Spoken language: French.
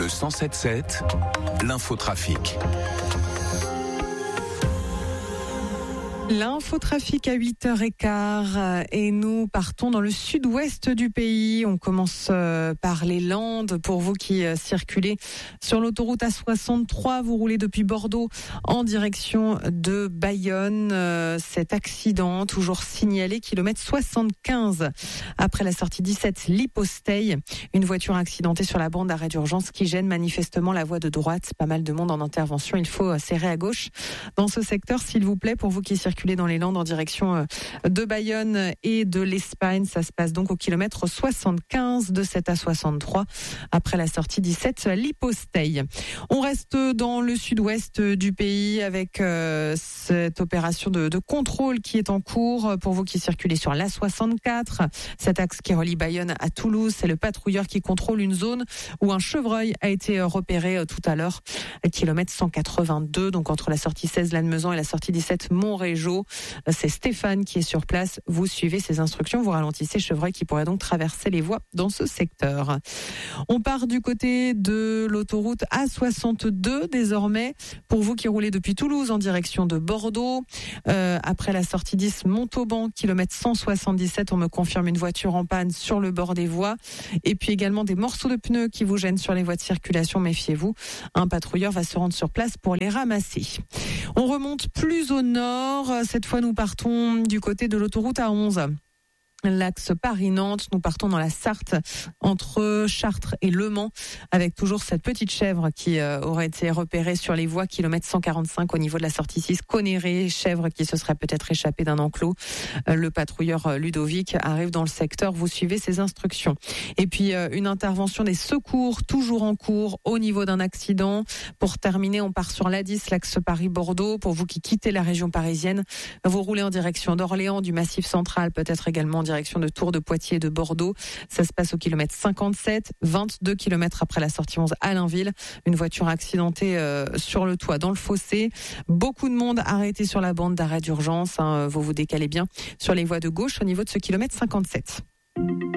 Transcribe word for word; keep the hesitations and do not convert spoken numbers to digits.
Le cent sept sept, l'infotrafic. L'infotrafic à huit heures quinze et nous partons dans le sud-ouest du pays. On commence par les Landes. Pour vous qui circulez sur l'autoroute A soixante-trois, vous roulez depuis Bordeaux en direction de Bayonne. Cet accident toujours signalé, kilomètre soixante-quinze. Après la sortie dix-sept, l'Hyposteil, une voiture accidentée sur la bande d'arrêt d'urgence qui gêne manifestement la voie de droite. Pas mal de monde en intervention. Il faut serrer à gauche dans ce secteur, s'il vous plaît, pour vous qui circulez dans les Landes en direction de Bayonne et de l'Espagne. Ça se passe donc au kilomètre soixante-quinze de cette A soixante-trois après la sortie dix-sept, l'Hyposteil. On reste dans le sud-ouest du pays avec euh, cette opération de, de contrôle qui est en cours pour vous qui circulez sur l'A soixante-quatre. Cet axe qui relie Bayonne à Toulouse, c'est le patrouilleur qui contrôle une zone où un chevreuil a été repéré tout à l'heure, kilomètre cent quatre-vingt-deux, donc entre la sortie seize Lannemezan et la sortie dix-sept Montrégeau. C'est Stéphane qui est sur place. Vous suivez ses instructions, vous ralentissez chevreuil qui pourrait donc traverser les voies dans ce secteur. On part du côté de l'autoroute A soixante-deux désormais. Pour vous qui roulez depuis Toulouse en direction de Bordeaux, euh, après la sortie dix Montauban, kilomètre cent soixante-dix-sept, on me confirme une voiture en panne sur le bord des voies. Et puis également des morceaux de pneus qui vous gênent sur les voies de circulation. Méfiez-vous, un patrouilleur va se rendre sur place pour les ramasser. On remonte plus au nord. Cette fois, nous partons du côté de l'autoroute A onze. L'axe Paris-Nantes, nous partons dans la Sarthe entre Chartres et Le Mans avec toujours cette petite chèvre qui euh, aurait été repérée sur les voies kilomètre cent quarante-cinq au niveau de la sortie six Conéré, chèvre qui se serait peut-être échappée d'un enclos. Euh, le patrouilleur euh, Ludovic arrive dans le secteur, vous suivez ses instructions. Et puis euh, une intervention des secours toujours en cours au niveau d'un accident. Pour terminer, on part sur l'A dix, l'axe Paris-Bordeaux. Pour vous qui quittez la région parisienne, vous roulez en direction d'Orléans, du Massif central, peut-être également en direction direction de Tours, de Poitiers et de Bordeaux. Ça se passe au kilomètre cinquante-sept, vingt-deux kilomètres après la sortie onze à Allainville. Une voiture accidentée euh, sur le toit dans le fossé. Beaucoup de monde arrêté sur la bande d'arrêt d'urgence. Hein. Vous vous décalez bien sur les voies de gauche au niveau de ce kilomètre cinquante-sept.